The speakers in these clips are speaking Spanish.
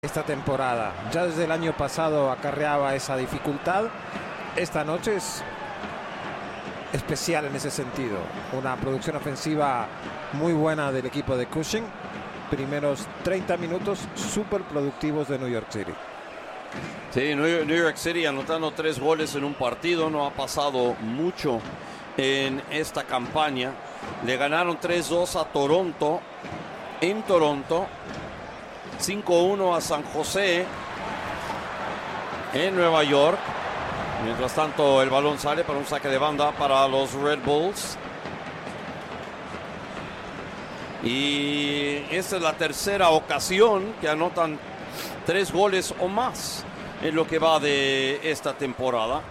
esta temporada. Ya desde el año pasado acarreaba esa dificultad. Esta noche es especial en ese sentido. Una producción ofensiva muy buena del equipo de Cushing. Primeros 30 minutos súper productivos de New York City. Sí, New York City anotando 3 goles en un partido. No ha pasado mucho en esta campaña. Le ganaron 3-2 a Toronto en Toronto. 5-1 a San José en Nueva York. Mientras tanto, el balón sale para un saque de banda para los Red Bulls. Y esta es la tercera ocasión que anotan 3 goles o más en lo que va de esta temporada.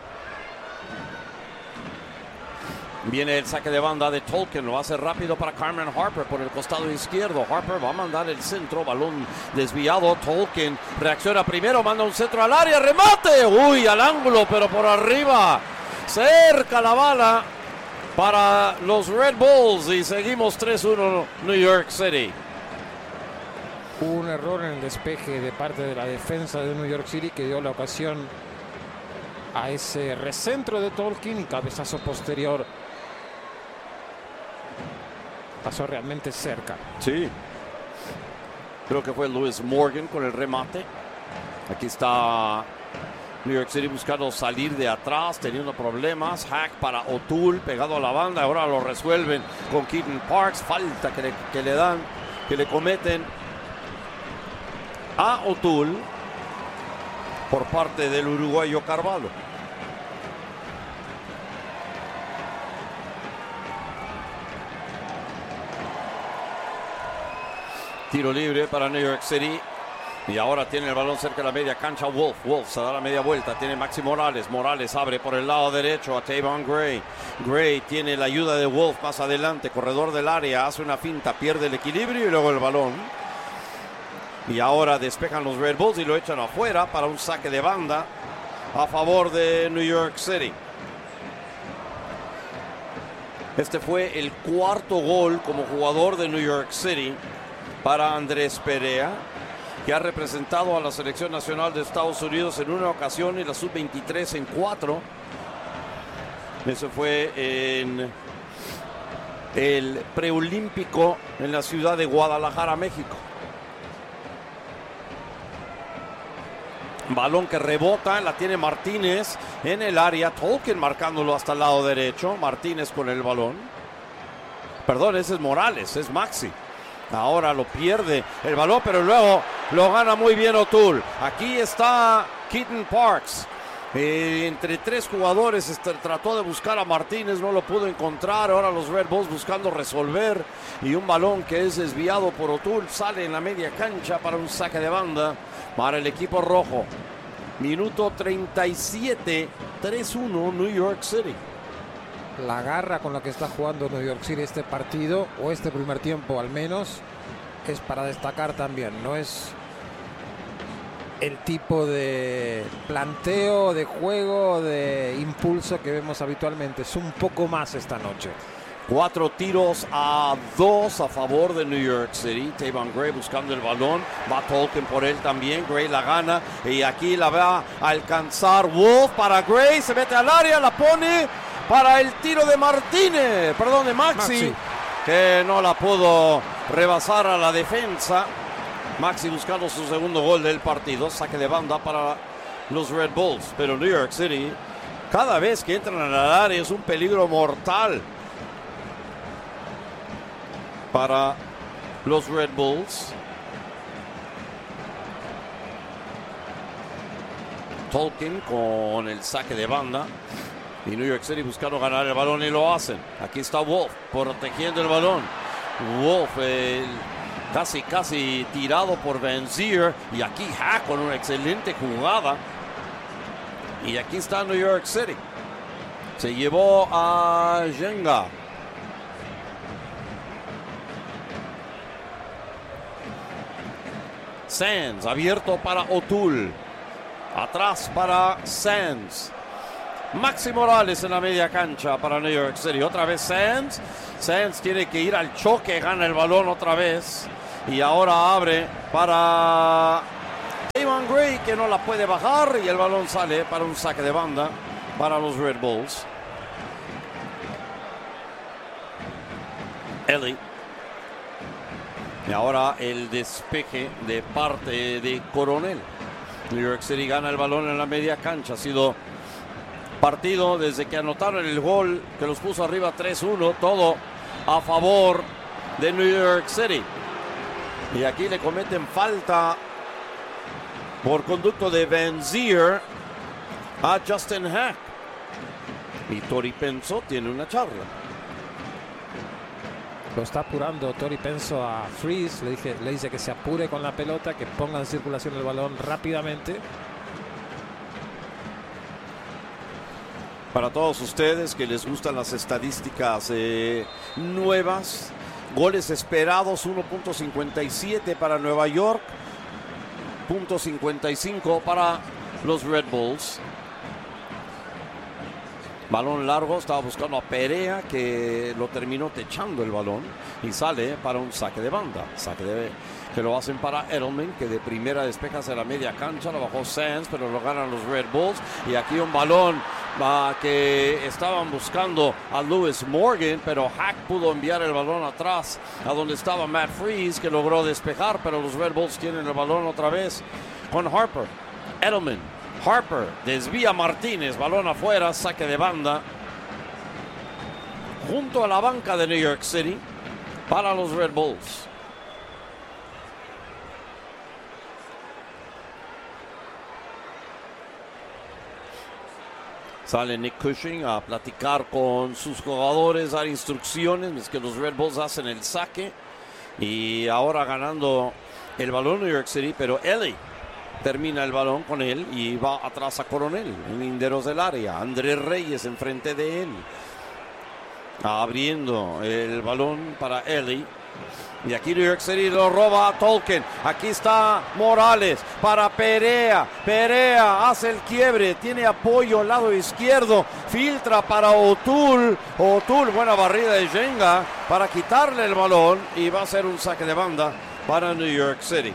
Viene el saque de banda de Tolkien, lo hace rápido para Carmen Harper por el costado izquierdo. Harper va a mandar el centro, balón desviado. Tolkien reacciona primero, manda un centro al área, remate. Uy, al ángulo, pero por arriba. Cerca la bala para los Red Bulls y seguimos 3-1 New York City. Un error en el despeje de parte de la defensa de New York City que dio la ocasión a ese recentro de Tolkien y cabezazo posterior. Pasó realmente cerca. Sí. Creo que fue Lewis Morgan con el remate. Aquí está New York City buscando salir de atrás, teniendo problemas. Hack para O'Toole, pegado a la banda. Ahora lo resuelven con Keaton Parks. Falta que le cometen a O'Toole por parte del uruguayo Carvalho. Tiro libre para New York City. Y ahora tiene el balón cerca de la media cancha Wolf. Wolf se da la media vuelta. Tiene Maxi Morales. Morales abre por el lado derecho a Tavon Gray. Gray tiene la ayuda de Wolf más adelante. Corredor del área. Hace una finta. Pierde el equilibrio y luego el balón. Y ahora despejan los Red Bulls y lo echan afuera para un saque de banda a favor de New York City. Este fue el cuarto gol como jugador de New York City para Andrés Perea, que ha representado a la selección nacional de Estados Unidos en una ocasión y la sub-23 en 4. Eso fue en el preolímpico en la ciudad de Guadalajara, México. Balón que rebota, la tiene Martínez en el área. Tolkien marcándolo hasta el lado derecho. Martínez con el balón. Perdón, ese es Morales, es Maxi. Ahora lo pierde el balón, pero luego lo gana muy bien O'Toole. Aquí está Keaton Parks. Entre 3 jugadores trató de buscar a Martínez, no lo pudo encontrar. Ahora los Red Bulls buscando resolver. Y un balón que es desviado por O'Toole sale en la media cancha para un saque de banda para el equipo rojo. Minuto 37, 3-1 New York City. La garra con la que está jugando New York City este partido, o este primer tiempo al menos, es para destacar también. No es el tipo de planteo, de juego, de impulso que vemos habitualmente. Es un poco más esta noche. 4 tiros a 2 a favor de New York City. Tavon Gray buscando el balón. Va Tolkien por él también. Gray la gana. Y aquí la va a alcanzar Wolf para Gray. Se mete al área, la pone para el tiro de Martínez. Perdón, de Maxi. Que no la pudo rebasar a la defensa. Maxi buscando su segundo gol del partido. Saque de banda para los Red Bulls. Pero New York City, cada vez que entran al área es un peligro mortal para los Red Bulls. Tolkien con el saque de banda. Y New York City buscando ganar el balón y lo hacen. Aquí está Wolf protegiendo el balón. Wolf casi tirado por Van Zier. Y aquí Hack con una excelente jugada. Y aquí está New York City. Se llevó a Jenga. Sands abierto para O'Toole. Atrás para Sands. Maxi Morales en la media cancha para New York City. Otra vez Sands. Sands tiene que ir al choque, gana el balón otra vez. Y ahora abre para Tayvon Gray, que no la puede bajar, y el balón sale para un saque de banda para los Red Bulls. Ellie. Y ahora el despeje de parte de Coronel. New York City gana el balón en la media cancha. Ha sido partido desde que anotaron el gol que los puso arriba 3-1, todo a favor de New York City. Y aquí le cometen falta por conducto de Van Zier a Justin Hack. Y Tori Penso tiene una charla. Lo está apurando Tori Penso a Freeze. Le dice que se apure con la pelota, que ponga en circulación el balón rápidamente. Para todos ustedes que les gustan las estadísticas nuevas, goles esperados 1.57 para Nueva York, 0.55 para los Red Bulls. Balón largo, estaba buscando a Perea, que lo terminó techando el balón y sale para un saque de banda. Que lo hacen para Edelman, que de primera despeja hacia la media cancha, lo bajó Sands, pero lo ganan los Red Bulls. Y aquí un balón que estaban buscando a Lewis Morgan, pero Hack pudo enviar el balón atrás a donde estaba Matt Freeze, que logró despejar, pero los Red Bulls tienen el balón otra vez con Harper. Edelman, Harper, desvía Martínez, balón afuera, saque de banda. Junto a la banca de New York City para los Red Bulls. Sale Nick Cushing a platicar con sus jugadores, dar instrucciones, es que los Red Bulls hacen el saque. Y ahora ganando el balón New York City, pero Ellie termina el balón con él y va atrás a Coronel, en linderos del área. Andrés Reyes enfrente de él, abriendo el balón para Ellie. Y aquí New York City lo roba a Tolkien. Aquí está Morales para Perea. Perea hace el quiebre, tiene apoyo al lado izquierdo, filtra para O'Toole. O'Toole, buena barrida de Jenga para quitarle el balón y va a ser un saque de banda para New York City.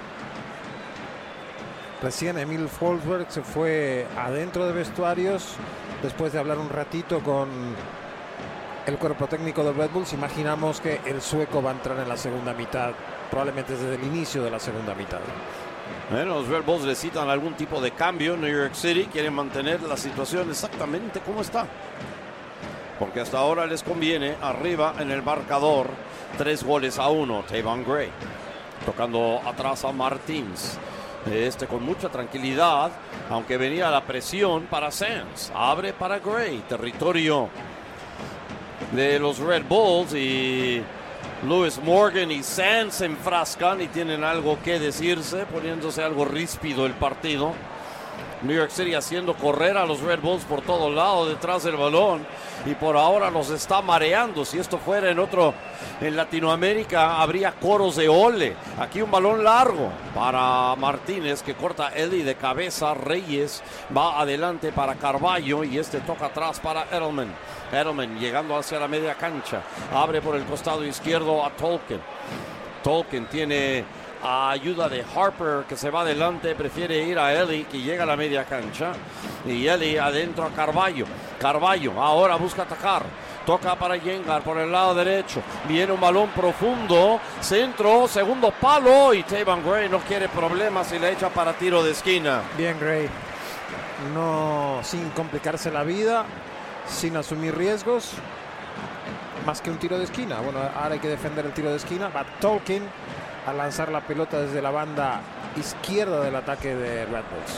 Recién Emil Forsberg se fue adentro de vestuarios después de hablar un ratito con el cuerpo técnico de Red Bulls. Imaginamos que el sueco va a entrar en la segunda mitad, probablemente desde el inicio de la segunda mitad. Bueno, los Red Bulls necesitan algún tipo de cambio. New York City quiere mantener la situación exactamente como está, porque hasta ahora les conviene arriba en el marcador 3-1. Tayvon Gray tocando atrás a Martins. Con mucha tranquilidad, aunque venía la presión para Sands. Abre para Gray, territorio de los Red Bulls, y Lewis Morgan y Sands se enfrascan y tienen algo que decirse, poniéndose algo ríspido el partido. New York City haciendo correr a los Red Bulls por todo lado detrás del balón, y por ahora los está mareando. Si esto fuera en Latinoamérica, habría coros de ole. Aquí un balón largo para Martínez, que corta Ellie de cabeza. Reyes va adelante para Carballo y toca atrás para Edelman. Edelman llegando hacia la media cancha, abre por el costado izquierdo a Tolkien. Tolkien tiene ayuda de Harper, que se va adelante, prefiere ir a Ellie, que llega a la media cancha, y Ellie adentro a Carballo. Carballo ahora busca atacar, toca para Jengar por el lado derecho, viene un balón profundo, centro, segundo palo, y Tayvon Gray no quiere problemas y le echa para tiro de esquina. Bien Gray, no, sin complicarse la vida, sin asumir riesgos, más que un tiro de esquina. Bueno, ahora hay que defender el tiro de esquina. Va Tolkien a lanzar la pelota desde la banda izquierda del ataque de Red Bulls.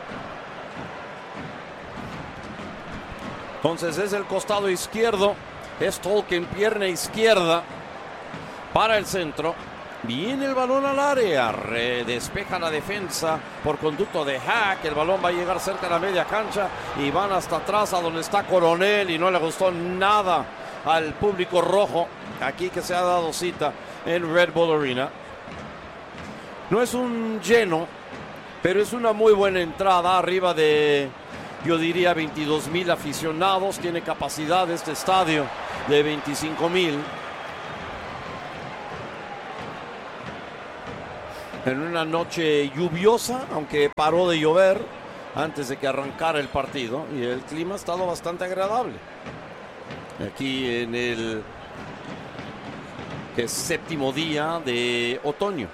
Entonces es el costado izquierdo, es Tolkien, pierna izquierda para el centro. Viene el balón al área, despeja la defensa por conducto de Hack. El balón va a llegar cerca de la media cancha y van hasta atrás a donde está Coronel, y no le gustó nada al público rojo aquí que se ha dado cita en Red Bull Arena. No es un lleno, pero es una muy buena entrada, arriba de, yo diría, 22,000 aficionados. Tiene capacidad este estadio de 25,000. en una noche lluviosa, aunque paró de llover antes de que arrancara el partido, y el clima ha estado bastante agradable aquí en el séptimo día de otoño.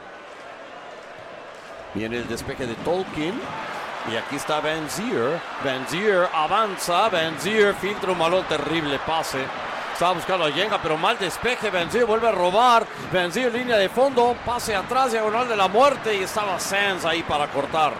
Viene el despeje de Tolkien y aquí está Van Zier. Van Zier avanza, Van Zier filtra un balón, terrible pase. Estaba buscando a Yenga, pero mal despeje. Van Zier vuelve a robar. Van Zier, línea de fondo, pase atrás, diagonal de la muerte, y estaba Sands ahí para cortar.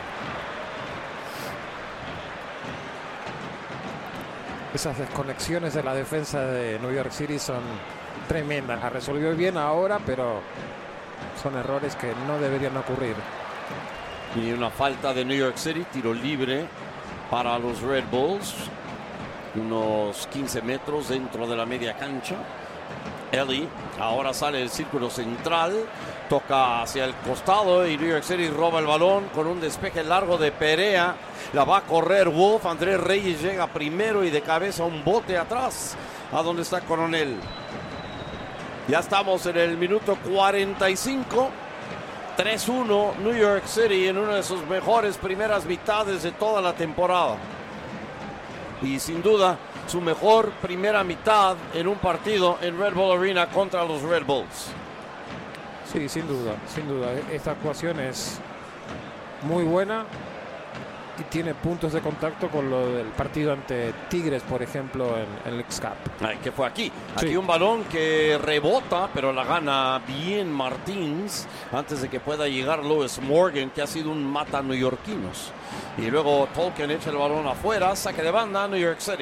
Esas desconexiones de la defensa de New York City son tremendas. La resolvió bien ahora, pero son errores que no deberían ocurrir. Y una falta de New York City, tiro libre para los Red Bulls. Unos 15 metros dentro de la media cancha. Ellie ahora sale del círculo central, toca hacia el costado y New York City roba el balón con un despeje largo de Perea. La va a correr Wolf. Andrés Reyes llega primero y de cabeza un bote atrás a donde está Coronel. Ya estamos en el minuto 45. 3-1 New York City en una de sus mejores primeras mitades de toda la temporada. Y sin duda su mejor primera mitad en un partido en Red Bull Arena contra los Red Bulls. Sí, sin duda, sin duda. Esta actuación es muy buena y tiene puntos de contacto con lo del partido ante Tigres, por ejemplo, en el X-Cup. Que fue aquí. Sí. Aquí un balón que rebota, pero la gana bien Martins antes de que pueda llegar Lewis Morgan, que ha sido un mata neoyorquinos. Y luego Tolkien echa el balón afuera, saque de banda, New York City.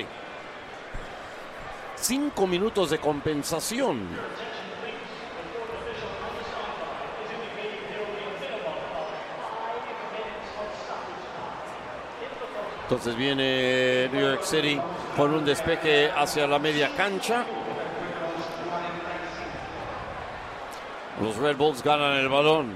5 minutos de compensación. Entonces viene New York City con un despeje hacia la media cancha. Los Red Bulls ganan el balón.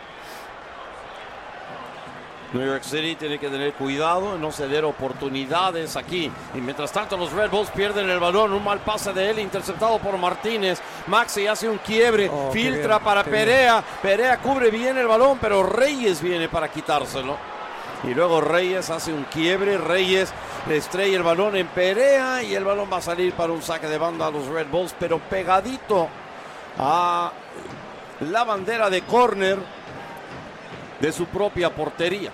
New York City tiene que tener cuidado, no ceder oportunidades aquí. Y mientras tanto los Red Bulls pierden el balón. Un mal pase de él, interceptado por Martínez. Maxi hace un quiebre, filtra para Perea. Perea cubre bien el balón, pero Reyes viene para quitárselo. Y luego Reyes hace un quiebre. Reyes le estrella el balón en Perea y el balón va a salir para un saque de banda a los Red Bulls, pero pegadito a la bandera de córner de su propia portería.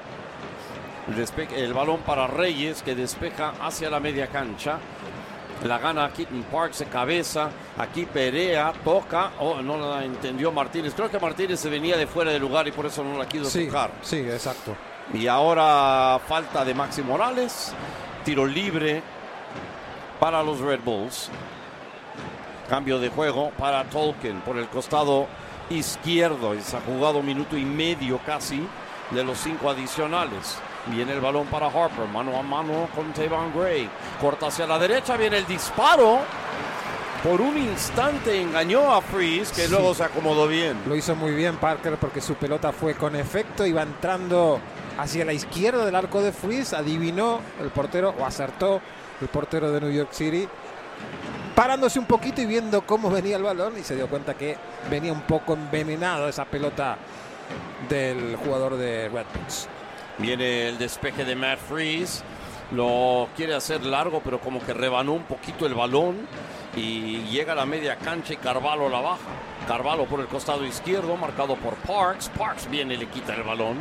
El balón para Reyes, que despeja hacia la media cancha. La gana Keaton Parks de cabeza. Aquí Perea toca. No la entendió Martínez. Creo que Martínez se venía de fuera de lugar y por eso no la quiso tocar. Sí, exacto. Y ahora falta de Maxi Morales. Tiro libre para los Red Bulls. Cambio de juego para Tolkien por el costado izquierdo. Y se ha jugado minuto y medio casi de los 5 adicionales. Viene el balón para Harper, mano a mano con Tavon Gray. Corta hacia la derecha, viene el disparo. Por un instante engañó a Freeze, que luego se acomodó bien. Lo hizo muy bien Parker porque su pelota fue con efecto. Iba entrando hacia la izquierda del arco de Freeze. Adivinó el portero, o acertó el portero de New York City, parándose un poquito y viendo cómo venía el balón. Y se dio cuenta que venía un poco envenenado esa pelota del jugador de Red Bulls. Viene el despeje de Matt Freeze. Lo quiere hacer largo, pero como que rebanó un poquito el balón. Y llega a la media cancha y Carvalho la baja. Carvalho por el costado izquierdo, marcado por Parks. Parks viene y le quita el balón.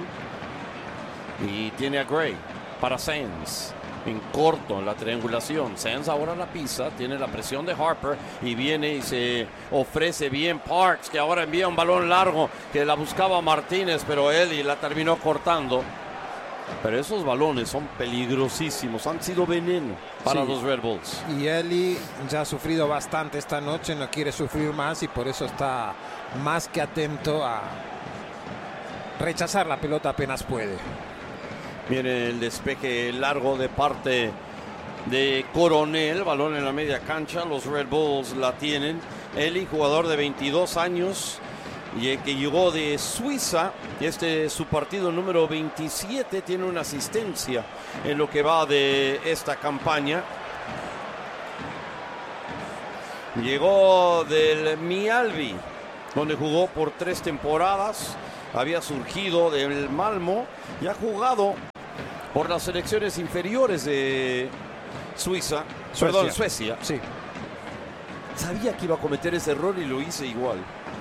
Y tiene a Gray para Sands. En corto, en la triangulación. Sands ahora la pisa, tiene la presión de Harper y viene y se ofrece bien Parks, que ahora envía un balón largo que la buscaba Martínez, pero él la terminó cortando. Pero esos balones son peligrosísimos, han sido veneno para los Red Bulls. Y Eli ya ha sufrido bastante esta noche, no quiere sufrir más y por eso está más que atento a rechazar la pelota apenas puede. Viene el despeje largo de parte de Coronel, balón en la media cancha, los Red Bulls la tienen. Eli, jugador de 22 años, y que llegó de Suiza, este es su partido número 27, tiene una asistencia en lo que va de esta campaña. Llegó del Mialbi, donde jugó por 3 temporadas. había surgido del Malmo y ha jugado por las selecciones inferiores de Suecia. Sí. Sabía que iba a cometer ese error y lo hice igual.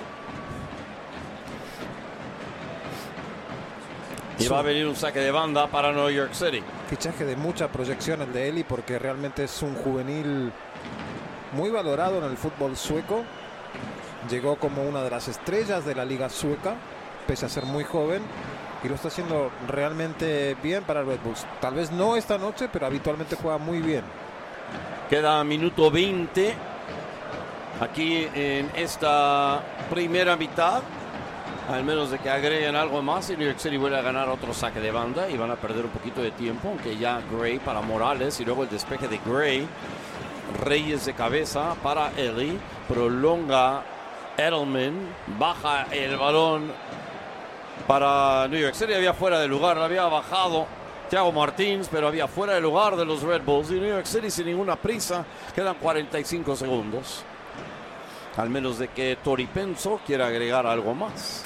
Y va a venir un saque de banda para New York City. Fichaje de mucha proyección el de Eli, porque realmente es un juvenil muy valorado en el fútbol sueco. Llegó como una de las estrellas de la liga sueca, pese a ser muy joven, y lo está haciendo realmente bien para Red Bulls. Tal vez no esta noche, pero habitualmente juega muy bien. Queda minuto 20 aquí en esta primera mitad. Al menos de que agreguen algo más y New York City vuelve a ganar otro saque de banda y van a perder un poquito de tiempo, aunque ya Gray para Morales y luego el despeje de Gray. Reyes de cabeza para Eli, prolonga Edelman, baja el balón para New York City, había fuera de lugar, había bajado Thiago Martins, pero había fuera de lugar de los Red Bulls y New York City sin ninguna prisa, quedan 45 segundos. Al menos de que Tori Penso quiera agregar algo más.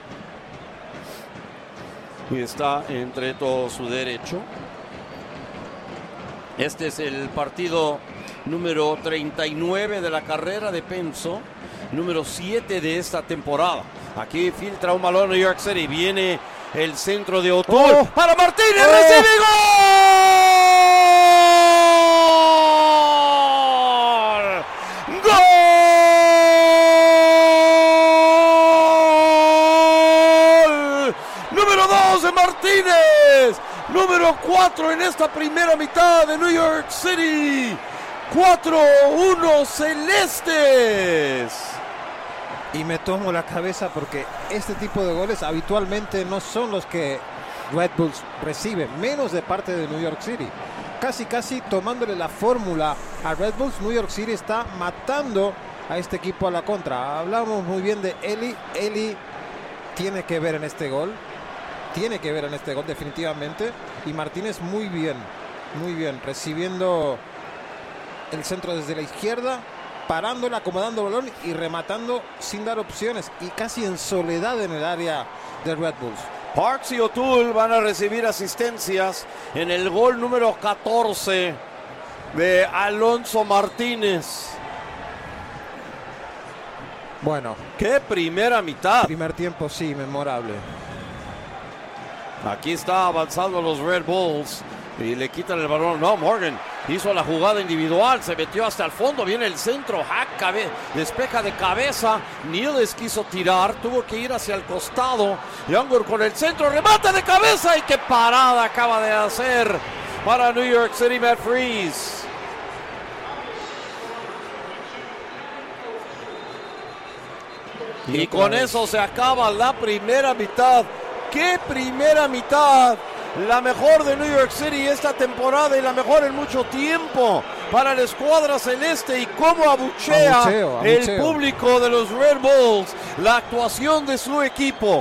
Y está entre todo su derecho. Este es el partido número 39 de la carrera de Penso. Número 7 de esta temporada. Aquí filtra un balón New York City. Viene el centro de O'Toole. Para Martínez. ¡Recibe gol! ¡Gol! Número 2 de Martínez. Número 4 en esta primera mitad de New York City. 4-1 celestes. Y me tomo la cabeza porque este tipo de goles habitualmente no son los que Red Bulls recibe, menos de parte de New York City. Casi tomándole la fórmula a Red Bulls, New York City está matando a este equipo a la contra. Hablamos muy bien de Eli. Eli tiene que ver en este gol. Tiene que ver en este gol definitivamente. Y Martínez muy bien, recibiendo el centro desde la izquierda, parándola, acomodando el balón y rematando sin dar opciones y casi en soledad en el área de Red Bulls. Parks y O'Toole van a recibir asistencias en el gol número 14 de Alonso Martínez. Bueno, qué primera mitad. Primer tiempo, sí, memorable. Aquí está avanzando los Red Bulls y le quitan el balón. No, Morgan hizo la jugada individual, se metió hasta el fondo, viene el centro, despeja de cabeza. Niles quiso tirar, tuvo que ir hacia el costado. Younger con el centro, remata de cabeza y qué parada acaba de hacer para New York City Matt Freese. Y con eso se acaba la primera mitad. ¡Qué primera mitad! La mejor de New York City esta temporada y la mejor en mucho tiempo para la escuadra celeste. Y cómo abuchea el público de los Red Bulls la actuación de su equipo.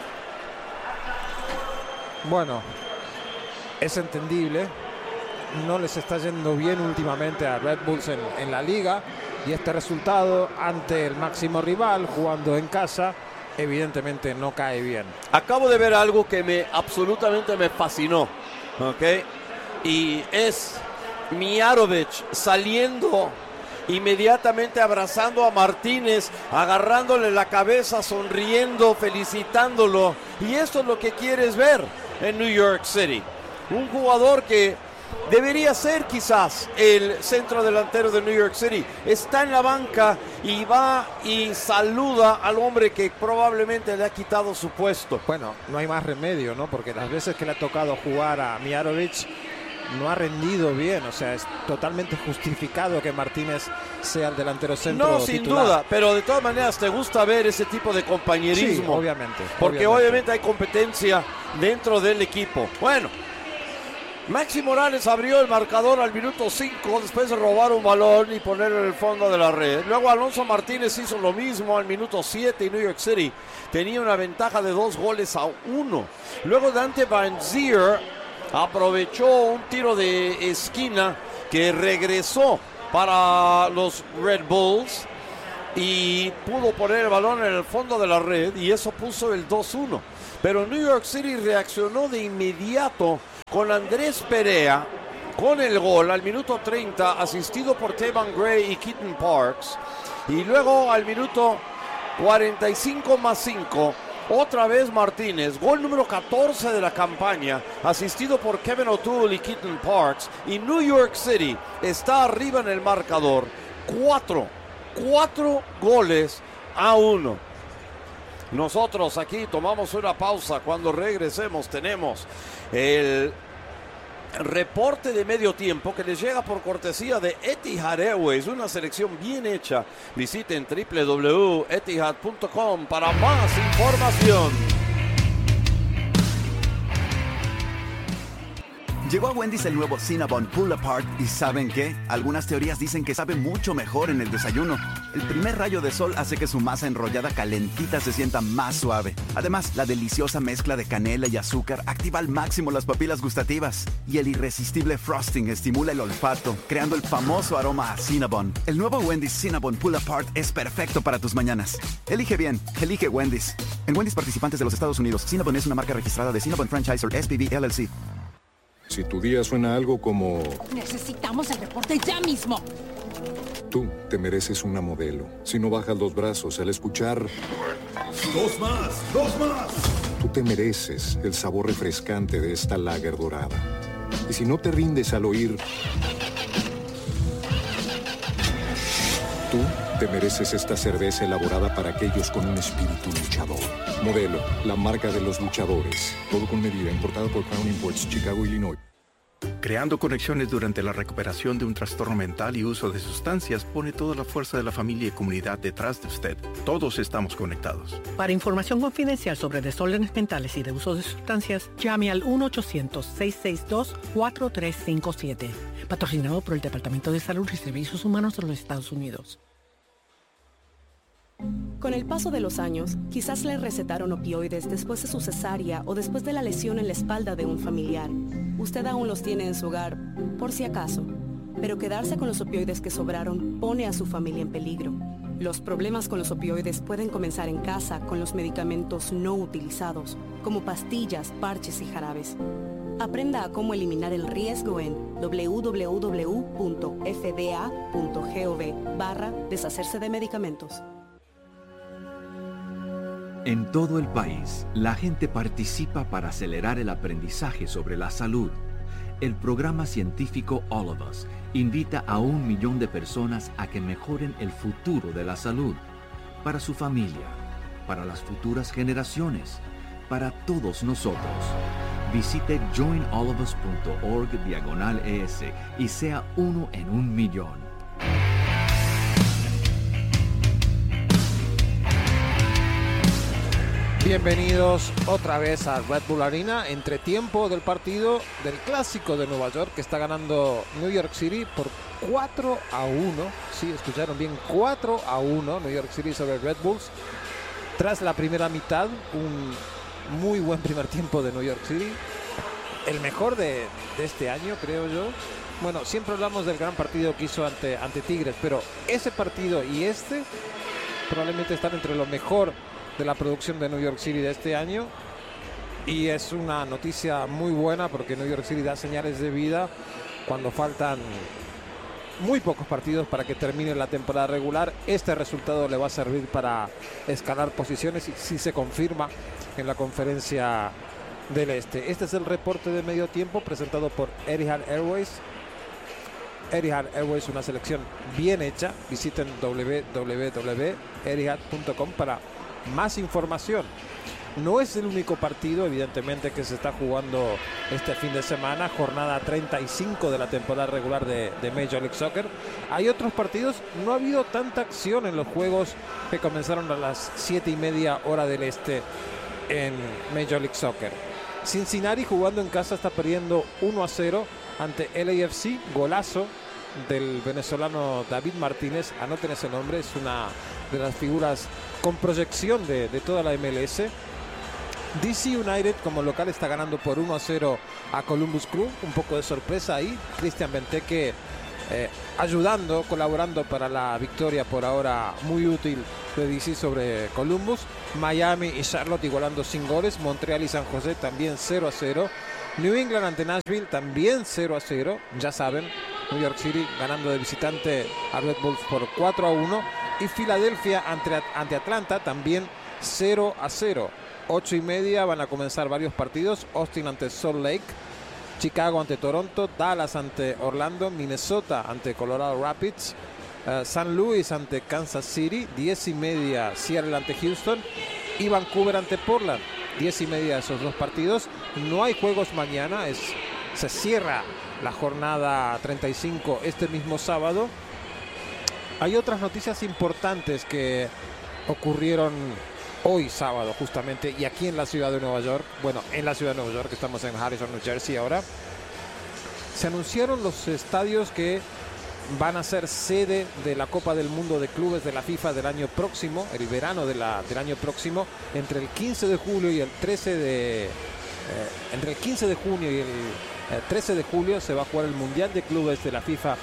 Bueno, es entendible. No les está yendo bien últimamente a Red Bulls en la liga. Y este resultado ante el máximo rival, jugando en casa, evidentemente no cae bien. Acabo de ver algo que absolutamente me fascinó, ¿ok? Y es Mijarovic saliendo inmediatamente, abrazando a Martínez, agarrándole la cabeza, sonriendo, felicitándolo. Y esto es lo que quieres ver en New York City. Un jugador que debería ser quizás el centro delantero de New York City. Está en la banca y va y saluda al hombre que probablemente le ha quitado su puesto. Bueno, no hay más remedio, ¿no? Porque las veces que le ha tocado jugar a Mijarovic no ha rendido bien. O sea, es totalmente justificado que Martínez sea el delantero centro No, sin titular. duda, pero de todas maneras te gusta ver ese tipo de compañerismo. Sí, obviamente. Porque obviamente hay competencia dentro del equipo. Bueno, Maxi Morales abrió el marcador al minuto 5 después de robar un balón y ponerlo en el fondo de la red. Luego Alonso Martínez hizo lo mismo al minuto 7 y New York City tenía una ventaja de 2-1. Luego Dante Van Zier aprovechó un tiro de esquina que regresó para los Red Bulls y pudo poner el balón en el fondo de la red y eso puso el 2-1. Pero New York City reaccionó de inmediato con Andrés Perea con el gol al minuto 30, asistido por Taven Gray y Keaton Parks. Y luego al minuto 45+5, otra vez Martínez, gol número 14 de la campaña, asistido por Kevin O'Toole y Keaton Parks. Y New York City está arriba en el marcador, 4 goles a 1. Nosotros aquí tomamos una pausa. Cuando regresemos tenemos el reporte de medio tiempo que les llega por cortesía de Etihad Airways, una selección bien hecha. Visiten www.etihad.com para más información. Llegó a Wendy's el nuevo Cinnabon Pull Apart y ¿saben qué? Algunas teorías dicen que sabe mucho mejor en el desayuno. El primer rayo de sol hace que su masa enrollada calentita se sienta más suave. Además, la deliciosa mezcla de canela y azúcar activa al máximo las papilas gustativas. Y el irresistible frosting estimula el olfato, creando el famoso aroma a Cinnabon. El nuevo Wendy's Cinnabon Pull Apart es perfecto para tus mañanas. Elige bien, elige Wendy's. En Wendy's participantes de los Estados Unidos, Cinnabon es una marca registrada de Cinnabon Franchisor SPV LLC. Si tu día suena algo como... Necesitamos el reporte ya mismo. Tú te mereces una modelo. Si no bajas los brazos al escuchar... ¡Dos más! Tú te mereces el sabor refrescante de esta lager dorada. Y si no te rindes al oír... Tú te mereces esta cerveza elaborada para aquellos con un espíritu luchador. Modelo, la marca de los luchadores. Todo con medida, importado por Crown Imports, Chicago, Illinois. Creando conexiones durante la recuperación de un trastorno mental y uso de sustancias pone toda la fuerza de la familia y comunidad detrás de usted. Todos estamos conectados. Para información confidencial sobre desórdenes mentales y de uso de sustancias, llame al 1-800-662-4357. Patrocinado por el Departamento de Salud y Servicios Humanos de los Estados Unidos. Con el paso de los años, quizás le recetaron opioides después de su cesárea o después de la lesión en la espalda de un familiar. Usted aún los tiene en su hogar, por si acaso. Pero quedarse con los opioides que sobraron pone a su familia en peligro. Los problemas con los opioides pueden comenzar en casa con los medicamentos no utilizados, como pastillas, parches y jarabes. Aprenda a cómo eliminar el riesgo en www.fda.gov/deshacerse de medicamentos. En todo el país, la gente participa para acelerar el aprendizaje sobre la salud. El programa científico All of Us invita a 1 millón de personas a que mejoren el futuro de la salud, para su familia, para las futuras generaciones, para todos nosotros. Visite joinallofus.org/ES y sea uno en 1 millón. Bienvenidos otra vez a Red Bull Arena, entretiempo del partido del Clásico de Nueva York, que está ganando New York City por 4-1. Sí, escucharon bien, 4-1 New York City sobre Red Bulls. Tras la primera mitad, un muy buen primer tiempo de New York City, el mejor de este año, creo yo. Bueno, siempre hablamos del gran partido que hizo ante Tigres, pero ese partido y este probablemente están entre lo mejor de la producción de New York City de este año, y es una noticia muy buena porque New York City da señales de vida cuando faltan muy pocos partidos para que termine la temporada regular. Este resultado le va a servir para escalar posiciones y si se confirma en la conferencia del Este. Este es el reporte de medio tiempo presentado por Etihad Airways. Etihad Airways, una selección bien hecha. Visiten www.etihad.com para más información. No es el único partido, evidentemente, que se está jugando este fin de semana, jornada 35 de la temporada regular de Major League Soccer. Hay otros partidos, no ha habido tanta acción en los juegos que comenzaron a las 7:30 hora del Este en Major League Soccer. Cincinnati, jugando en casa, está perdiendo 1-0 ante LAFC, golazo del venezolano David Martínez. Anoten ese nombre, es una de las figuras con proyección de toda la MLS. DC United como local está ganando por 1-0 a Columbus Crew, un poco de sorpresa ahí. Cristian Benteke ayudando, colaborando para la victoria por ahora muy útil de DC sobre Columbus. Miami y Charlotte igualando sin goles. Montreal y San José también 0-0. New England ante Nashville también 0-0. Ya saben, New York City ganando de visitante a Red Bulls por 4-1. Y Filadelfia ante Atlanta también 0-0. 8:30 van a comenzar varios partidos. Austin ante Salt Lake. Chicago ante Toronto. Dallas ante Orlando. Minnesota ante Colorado Rapids. San Luis ante Kansas City. 10:30 Seattle ante Houston. Y Vancouver ante Portland. 10:30 esos dos partidos. No hay juegos mañana. Se cierra la jornada 35 este mismo sábado. Hay otras noticias importantes que ocurrieron hoy sábado justamente, y aquí en la ciudad de Nueva York. Bueno, en la ciudad de Nueva York, estamos en Harrison, New Jersey ahora. Se anunciaron los estadios que van a ser sede de la Copa del Mundo de Clubes de la FIFA del año próximo, el verano del año próximo, entre el 15 de julio y el 13 de... entre el 15 de junio y el 13 de julio se va a jugar el Mundial de Clubes de la FIFA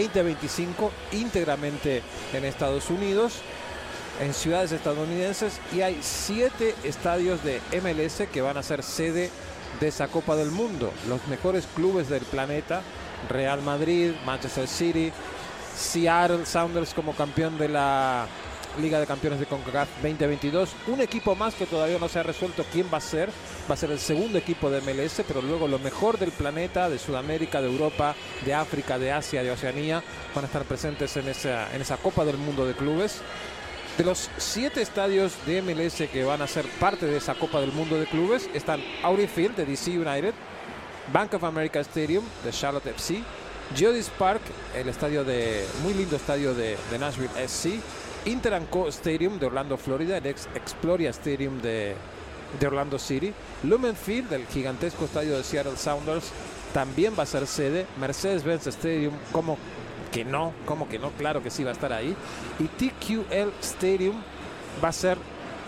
2025 íntegramente en Estados Unidos, en ciudades estadounidenses, y hay 7 estadios de MLS que van a ser sede de esa Copa del Mundo. Los mejores clubes del planeta: Real Madrid, Manchester City, Seattle Sounders como campeón de la Liga de Campeones de CONCACAF 2022. Un equipo más que todavía no se ha resuelto quién va a ser. Va a ser el segundo equipo de MLS, pero luego lo mejor del planeta, de Sudamérica, de Europa, de África, de Asia, de Oceanía, van a estar presentes en esa Copa del Mundo de Clubes. De los 7 estadios de MLS que van a ser parte de esa Copa del Mundo de Clubes están Audi Field de DC United, Bank of America Stadium de Charlotte FC, Geodis Park, el muy lindo estadio de Nashville SC, Inter & Co Stadium de Orlando, Florida, el ex Exploria Stadium de Orlando City, Lumen Field, el gigantesco estadio de Seattle Sounders, también va a ser sede, Mercedes-Benz Stadium, ¿cómo que no? Claro que sí va a estar ahí, y TQL Stadium va a ser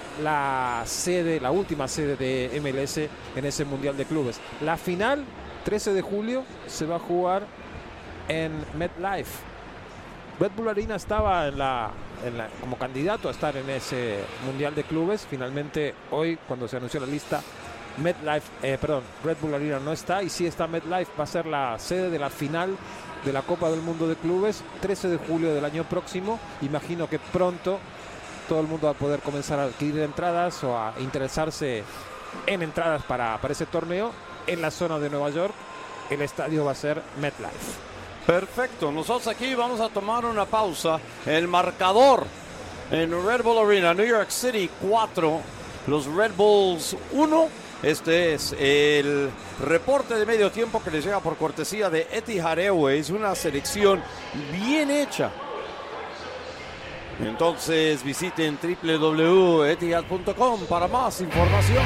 la última sede de MLS en ese Mundial de Clubes. La final, 13 de julio, se va a jugar en MetLife. Red Bull Arena estaba como candidato a estar en ese Mundial de Clubes. Finalmente, hoy, cuando se anunció la lista, Red Bull Arena no está, y sí está MetLife. Va a ser la sede de la final de la Copa del Mundo de Clubes, 13 de julio del año próximo. Imagino que pronto todo el mundo va a poder comenzar a adquirir entradas o a interesarse en entradas para ese torneo. En la zona de Nueva York, el estadio va a ser MetLife. Perfecto, nosotros aquí vamos a tomar una pausa. El marcador en Red Bull Arena, New York City 4, los Red Bulls 1. Este es el reporte de medio tiempo que les llega por cortesía de Etihad Airways, una selección bien hecha. Entonces visiten www.etihad.com para más información.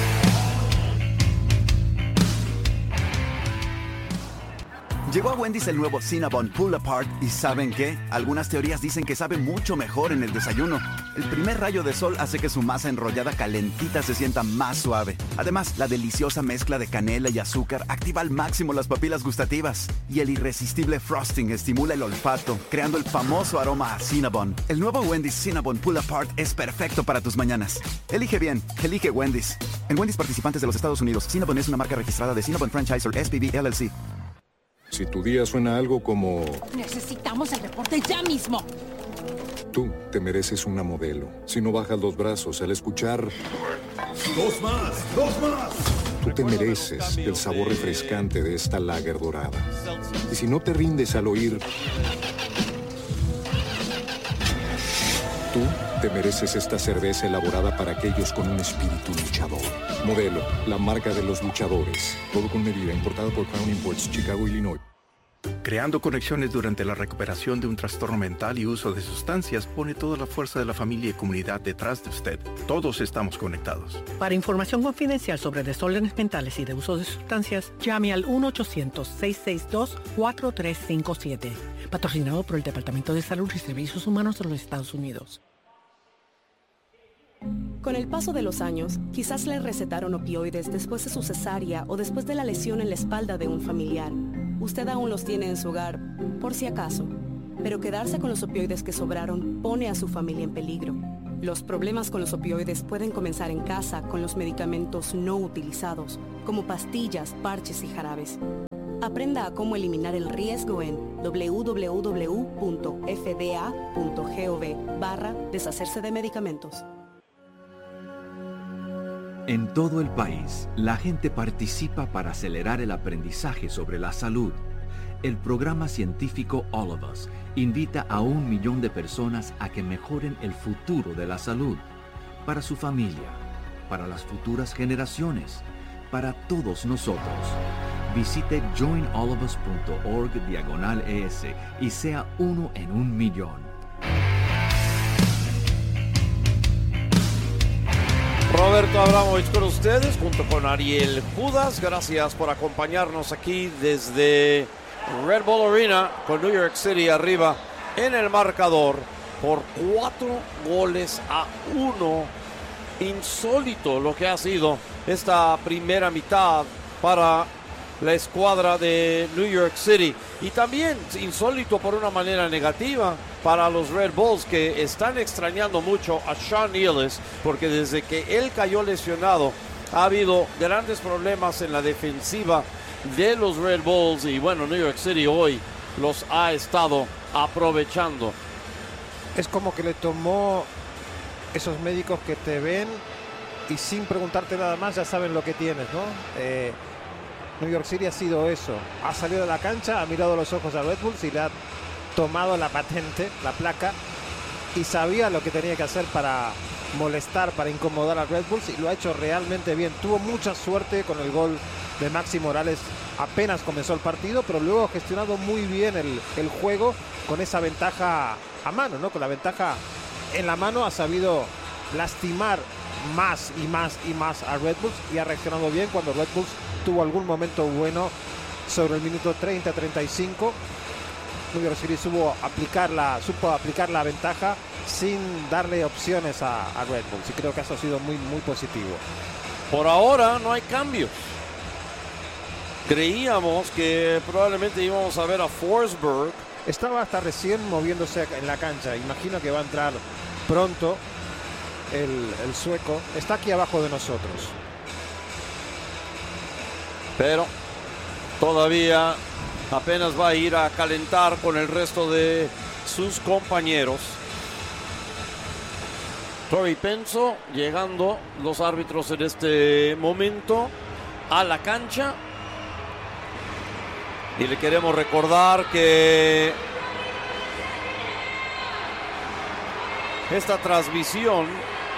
Llegó a Wendy's el nuevo Cinnabon Pull Apart y ¿saben qué? Algunas teorías dicen que sabe mucho mejor en el desayuno. El primer rayo de sol hace que su masa enrollada calentita se sienta más suave. Además, la deliciosa mezcla de canela y azúcar activa al máximo las papilas gustativas. Y el irresistible frosting estimula el olfato, creando el famoso aroma a Cinnabon. El nuevo Wendy's Cinnabon Pull Apart es perfecto para tus mañanas. Elige bien, elige Wendy's. En Wendy's participantes de los Estados Unidos, Cinnabon es una marca registrada de Cinnabon Franchisor SPV LLC. Si tu día suena algo como... Necesitamos el reporte ya mismo. Tú te mereces una modelo. Si no bajas los brazos al escuchar... ¡Dos más! Tú te mereces el sabor refrescante de esta lager dorada. Y si no te rindes al oír... Tú te mereces esta cerveza elaborada para aquellos con un espíritu luchador. Modelo, la marca de los luchadores. Todo con medida, importado por Crown Imports, Chicago, Illinois. Creando conexiones durante la recuperación de un trastorno mental y uso de sustancias pone toda la fuerza de la familia y comunidad detrás de usted. Todos estamos conectados. Para información confidencial sobre desórdenes mentales y de uso de sustancias, llame al 1-800-662-4357. Patrocinado por el Departamento de Salud y Servicios Humanos de los Estados Unidos. Con el paso de los años, quizás le recetaron opioides después de su cesárea o después de la lesión en la espalda de un familiar. Usted aún los tiene en su hogar, por si acaso. Pero quedarse con los opioides que sobraron pone a su familia en peligro. Los problemas con los opioides pueden comenzar en casa con los medicamentos no utilizados, como pastillas, parches y jarabes. Aprenda a cómo eliminar el riesgo en www.fda.gov/deshacerse de medicamentos. En todo el país, la gente participa para acelerar el aprendizaje sobre la salud. El programa científico All of Us invita a 1 millón de personas a que mejoren el futuro de la salud, para su familia, para las futuras generaciones, para todos nosotros. Visite joinallofus.org/ES y sea uno en 1 millón. Roberto Abramovich con ustedes, junto con Ariel Judas. Gracias por acompañarnos aquí desde Red Bull Arena, con New York City arriba en el marcador por 4-1. Insólito lo que ha sido esta primera mitad para la escuadra de New York City, y también insólito por una manera negativa para los Red Bulls, que están extrañando mucho a Sean Nealis, porque desde que él cayó lesionado ha habido grandes problemas en la defensiva de los Red Bulls, y bueno, New York City hoy los ha estado aprovechando. Es como que le tomó esos médicos que te ven y sin preguntarte nada más ya saben lo que tienes, ¿no? New York City ha sido eso. Ha salido de la cancha, ha mirado los ojos a Red Bulls y le ha tomado la patente, la placa, y sabía lo que tenía que hacer para molestar, para incomodar a Red Bulls, y lo ha hecho realmente bien. Tuvo mucha suerte con el gol de Maxi Morales apenas comenzó el partido, pero luego ha gestionado muy bien el juego con esa ventaja a mano, ¿no? Con la ventaja en la mano ha sabido lastimar más y más y más a Red Bulls, y ha reaccionado bien cuando Red Bulls tuvo algún momento bueno sobre el minuto 30-35. New York City supo aplicar la ventaja sin darle opciones a Red Bulls, y creo que eso ha sido muy, muy positivo. Por ahora no hay cambios. Creíamos que probablemente íbamos a ver a Forsberg. Estaba hasta recién moviéndose en la cancha. Imagino que va a entrar pronto el sueco. Está aquí abajo de nosotros. Pero todavía apenas va a ir a calentar con el resto de sus compañeros. Tori Penso llegando, los árbitros en este momento a la cancha. Y le queremos recordar que esta transmisión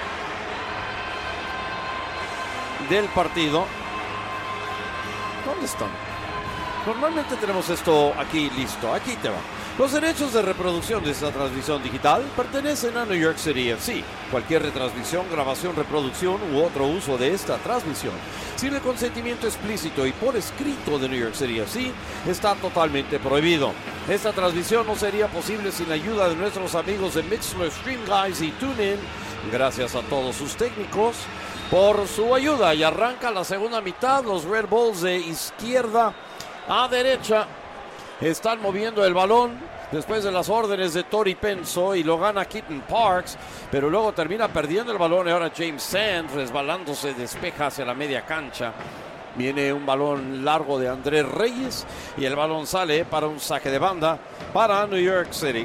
del partido, ¿dónde están? Normalmente tenemos esto aquí listo, aquí te va. Los derechos de reproducción de esta transmisión digital pertenecen a New York City FC. Cualquier retransmisión, grabación, reproducción u otro uso de esta transmisión sin el consentimiento explícito y por escrito de New York City FC está totalmente prohibido. Esta transmisión no sería posible sin la ayuda de nuestros amigos de Mixler, Stream Guys y TuneIn. Gracias a todos sus técnicos por su ayuda. Y arranca la segunda mitad. Los Red Bulls de izquierda a derecha están moviendo el balón después de las órdenes de Tori Penso, y lo gana Keaton Parks, pero luego termina perdiendo el balón. Y ahora James Sands, resbalándose, despeja hacia la media cancha. Viene un balón largo de Andrés Reyes y el balón sale para un saque de banda para New York City.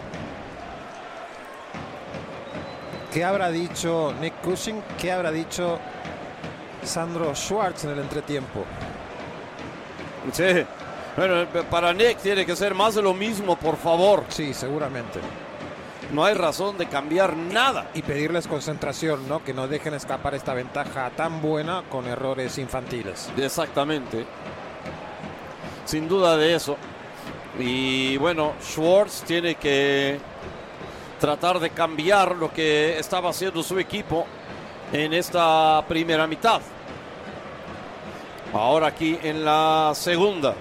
¿Qué habrá dicho Nick Cushing? ¿Qué habrá dicho Sandro Schwartz en el entretiempo? Sí. Bueno, para Nick tiene que ser más de lo mismo, por favor. Sí, seguramente. No hay razón de cambiar nada. Y pedirles concentración, ¿no? Que no dejen escapar esta ventaja tan buena con errores infantiles. Exactamente. Sin duda de eso. Y bueno, Schwartz tiene que tratar de cambiar lo que estaba haciendo su equipo en esta primera mitad. Ahora aquí en la segunda.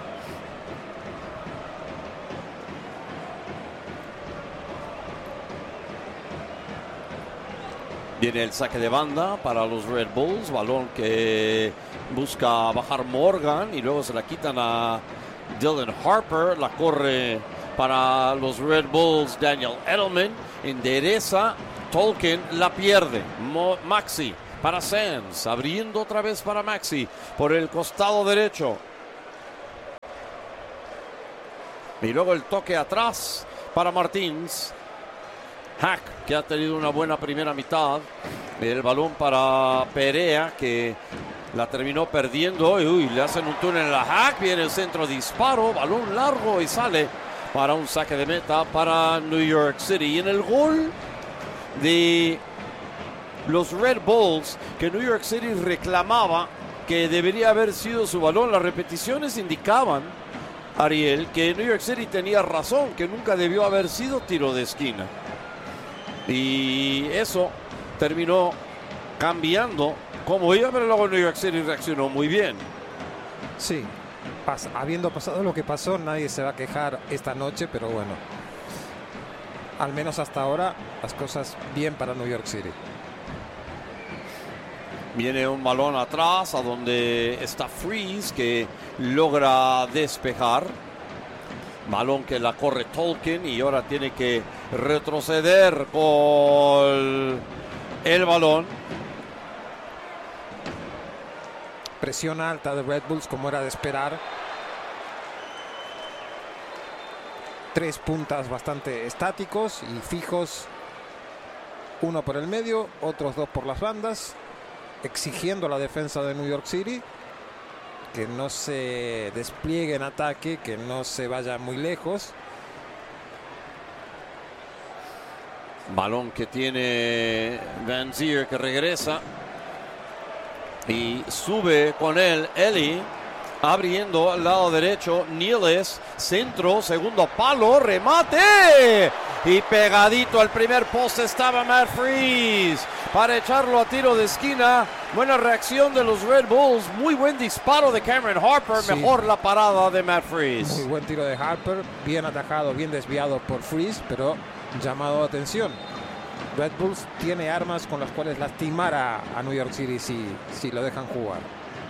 Viene el saque de banda para los Red Bulls. Balón que busca bajar Morgan y luego se la quitan a Dylan Harper. La corre para los Red Bulls Daniel Edelman. Endereza Tolkien la pierde. Maxi para Sands, abriendo otra vez para Maxi por el costado derecho. Y luego el toque atrás para Martins. Hack, que ha tenido una buena primera mitad. El balón para Perea, que la terminó perdiendo. Y le hacen un túnel a Hack. Viene el centro, disparo, balón largo y sale para un saque de meta para New York City. Y en el gol de los Red Bulls, que New York City reclamaba que debería haber sido su balón, las repeticiones indicaban, Ariel, que New York City tenía razón, que nunca debió haber sido tiro de esquina. Y eso terminó cambiando como iba, pero luego New York City reaccionó muy bien. Sí, habiendo pasado lo que pasó, nadie se va a quejar esta noche, pero bueno, al menos hasta ahora las cosas bien para New York City. Viene un balón atrás a donde está Freeze, que logra despejar. Balón que la corre Tolkien y ahora tiene que retroceder con el balón. Presión alta de Red Bulls, como era de esperar. 3 puntas bastante estáticos y fijos. Uno por el medio, otros 2 por las bandas. Exigiendo a la defensa de New York City que no se despliegue en ataque, que no se vaya muy lejos. Balón que tiene Van Zier, que regresa y sube con él Eli, abriendo al lado derecho. Niles, centro, segundo palo, remate y pegadito al primer poste estaba Matt Freeze para echarlo a tiro de esquina. Buena reacción de los Red Bulls, muy buen disparo de Cameron Harper, sí. Mejor la parada de Matt Freeze. Muy buen tiro de Harper, bien atajado, bien desviado por Freeze, pero llamado a atención. Red Bulls tiene armas con las cuales lastimar a New York City si lo dejan jugar.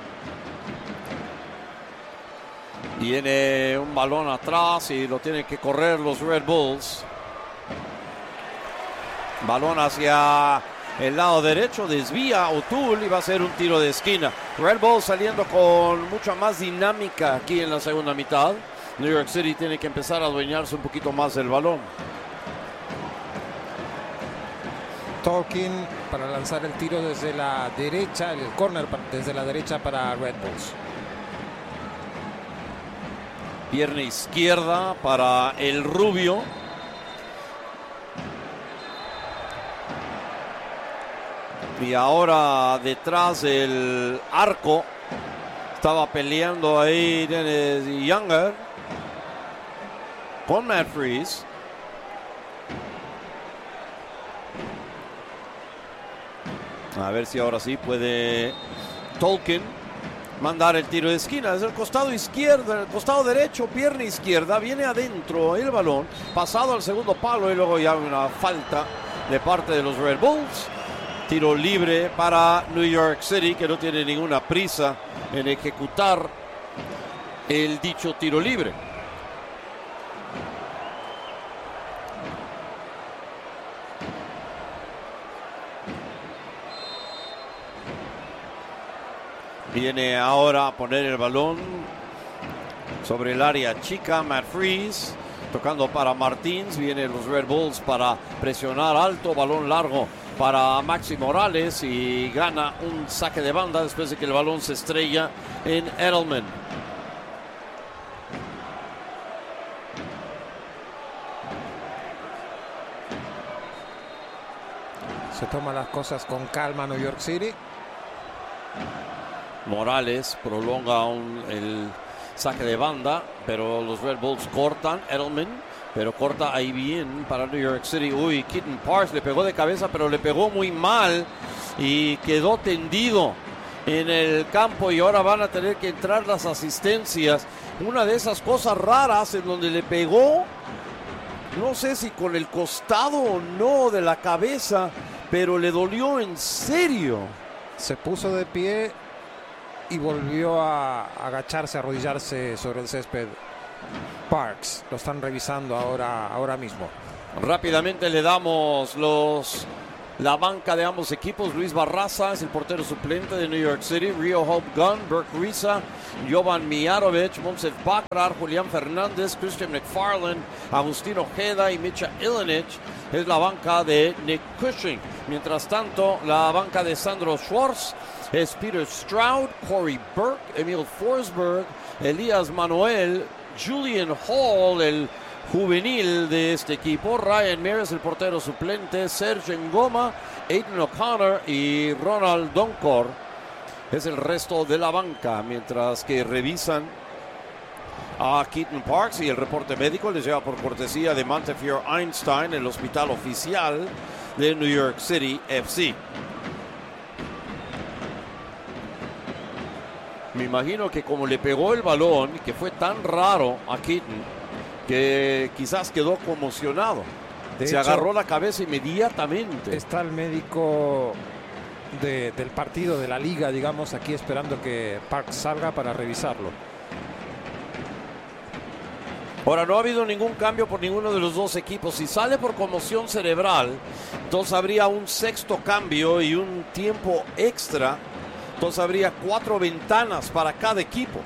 Viene un balón atrás y lo tienen que correr los Red Bulls. Balón hacia el lado derecho, desvía O'Toole y va a ser un tiro de esquina. Red Bulls saliendo con mucha más dinámica aquí en la segunda mitad. New York City tiene que empezar a adueñarse un poquito más del balón. Tolkien para lanzar el tiro desde la derecha, el corner desde la derecha para Red Bulls. Pierna izquierda para el rubio. Y ahora detrás del arco estaba peleando ahí Dennis Younger con Matt Freeze. A ver si ahora sí puede Tolkien mandar el tiro de esquina desde el costado izquierdo, el costado derecho, pierna izquierda, viene adentro el balón, pasado al segundo palo y luego ya una falta de parte de los Red Bulls. Tiro libre para New York City, que no tiene ninguna prisa en ejecutar el dicho tiro libre. Viene ahora a poner el balón sobre el área chica, Matt Freeze, tocando para Martins. Vienen los Red Bulls para presionar alto, balón largo para Maxi Morales y gana un saque de banda después de que el balón se estrella en Edelman. Se toma las cosas con calma New York City. Morales prolonga el saque de banda, pero los Red Bulls cortan. Edelman, pero corta ahí bien para New York City. Uy, Keaton Parks le pegó de cabeza, pero le pegó muy mal y quedó tendido en el campo y ahora van a tener que entrar las asistencias. Una de esas cosas raras en donde le pegó, no sé si con el costado o no de la cabeza, pero le dolió en serio. Se puso de pie y volvió a agacharse, a arrodillarse sobre el césped. Parks, lo están revisando ahora mismo. Rápidamente le damos los la banca de ambos equipos. Luis Barraza es el portero suplente de New York City. Rio Hope Gunn, Burke Risa, Jovan Mijarovic, Monsef Bakrar, Julián Fernández, Christian McFarland, Agustín Ojeda y Micha Ilinic es la banca de Nick Cushing. Mientras tanto, la banca de Sandro Schwartz es Peter Stroud, Corey Burke, Emil Forsberg, Elías Manuel, Julian Hall, el juvenil de este equipo, Ryan Mears, el portero suplente, Serge Ngoma, Aiden O'Connor y Ronald Donkor es el resto de la banca, mientras que revisan a Keaton Parks y el reporte médico les lleva por cortesía de Montefiore Einstein, el hospital oficial de New York City FC. Me imagino que como le pegó el balón, que fue tan raro a Keaton, que quizás quedó conmocionado. Se agarró la cabeza inmediatamente. Está el médico del partido de la liga, digamos, aquí esperando que Parks salga para revisarlo. Ahora, no ha habido ningún cambio por ninguno de los dos equipos. Si sale por conmoción cerebral, entonces habría un sexto cambio y un tiempo extra. Entonces habría 4 ventanas para cada equipo.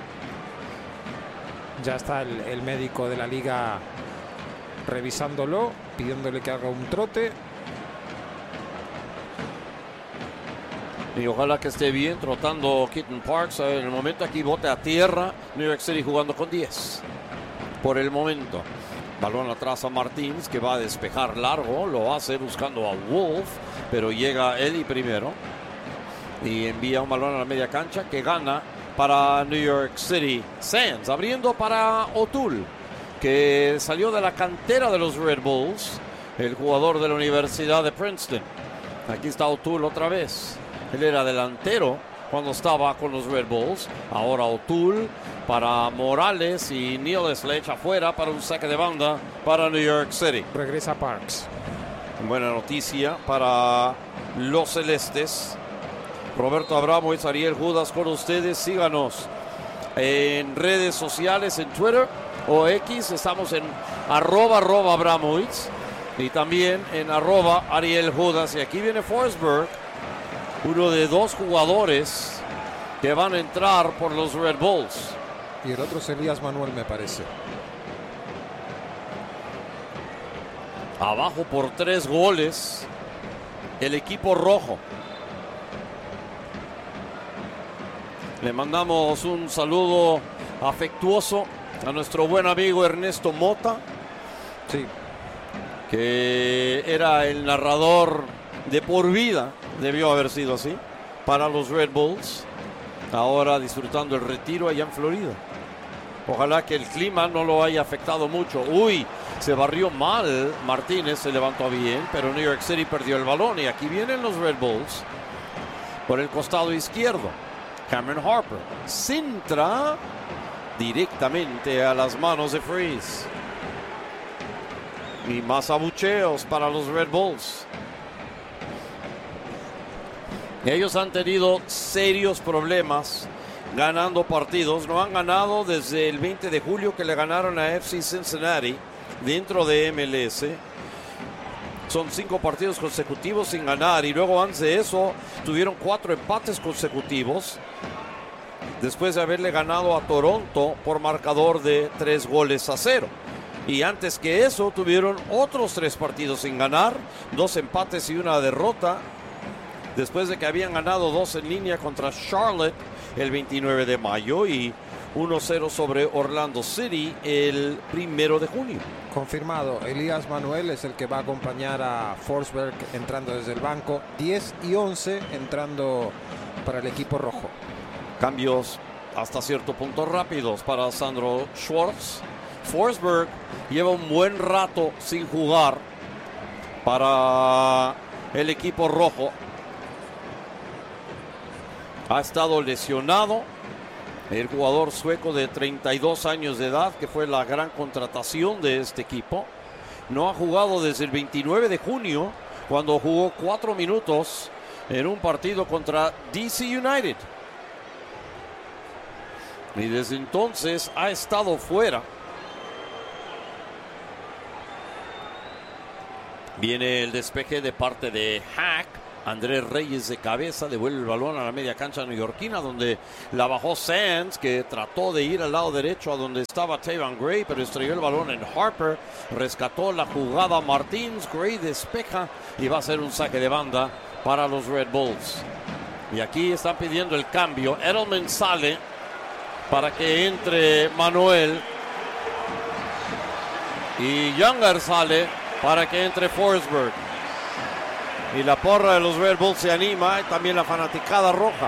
Ya está el médico de la liga revisándolo, pidiéndole que haga un trote. Y ojalá que esté bien trotando Keaton Parks. En el momento aquí bote a tierra. New York City jugando con 10. Por el momento. Balón atrás a Martins, que va a despejar largo. Lo hace buscando a Wolf, pero llega Eddie primero. Y envía un balón a la media cancha que gana para New York City. Sands abriendo para O'Toole, que salió de la cantera de los Red Bulls, el jugador de la Universidad de Princeton. Aquí está O'Toole otra vez. Él era delantero cuando estaba con los Red Bulls. Ahora O'Toole para Morales y Neil Sledge afuera para un saque de banda para New York City. Regresa Parks. Buena noticia para los celestes. Roberto Abramovich, Ariel Judas con ustedes. Síganos en redes sociales, en Twitter o X. Estamos en @Abramovich y también en @Ariel Judas. Y aquí viene Forsberg, uno de 2 jugadores que van a entrar por los Red Bulls. Y el otro es Elías Manuel, me parece. Abajo por 3 goles el equipo rojo. Le mandamos un saludo afectuoso a nuestro buen amigo Ernesto Mota, sí, que era el narrador de por vida, debió haber sido así, para los Red Bulls, ahora disfrutando el retiro allá en Florida. Ojalá que el clima no lo haya afectado mucho. Uy, se barrió mal Martínez, se levantó bien, pero New York City perdió el balón y aquí vienen los Red Bulls por el costado izquierdo. Cameron Harper centra directamente a las manos de Freeze. Y más abucheos para los Red Bulls. Ellos han tenido serios problemas ganando partidos. No han ganado desde el 20 de julio que le ganaron a FC Cincinnati dentro de MLS. Son 5 partidos consecutivos sin ganar y luego antes de eso tuvieron 4 empates consecutivos después de haberle ganado a Toronto por marcador de 3-0. Y antes que eso tuvieron otros 3 partidos sin ganar, 2 empates y 1 derrota, después de que habían ganado 2 en línea contra Charlotte el 29 de mayo y 1-0 sobre Orlando City el 1 de junio. Confirmado, Elías Manuel es el que va a acompañar a Forsberg entrando desde el banco. 10 y 11 entrando para el equipo rojo. Cambios hasta cierto punto rápidos para Sandro Schwartz. Forsberg lleva un buen rato sin jugar para el equipo rojo. Ha estado lesionado. El jugador sueco de 32 años de edad, que fue la gran contratación de este equipo, no ha jugado desde el 29 de junio, cuando jugó 4 minutos en un partido contra DC United. Y desde entonces ha estado fuera. Viene el despeje de parte de Hack. Andrés Reyes de cabeza devuelve el balón a la media cancha neoyorquina, donde la bajó Sands, que trató de ir al lado derecho a donde estaba Tayvan Gray, pero estrelló el balón en Harper. Rescató la jugada Martins. Gray despeja y va a ser un saque de banda para los Red Bulls. Y aquí están pidiendo el cambio. Edelman sale para que entre Manuel. Y Younger sale para que entre Forsberg. Y la porra de los Red Bulls se anima, y también la fanaticada roja.